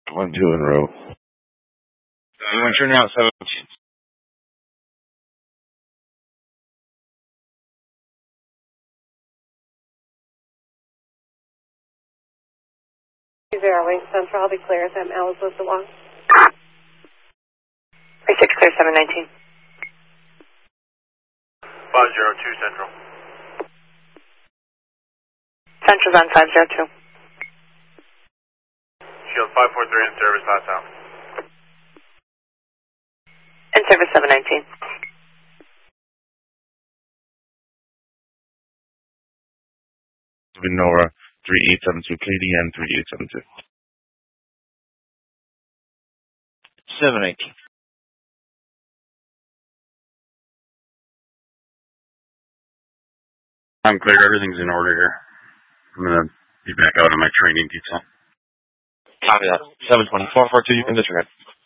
1-2 in a row. You want to turn out 17. Wing Central, I'll be clear. I'm Alice Lisa Wong. 36 clear 719. 502 Central. Central's on 502. Shield 543 in service, pass out. In service 719. Nora 3872, KDN 3872. 718. I'm clear. Everything's in order here. I'm going to be back out on my training detail. Copy that. 720. 442, you can disregard.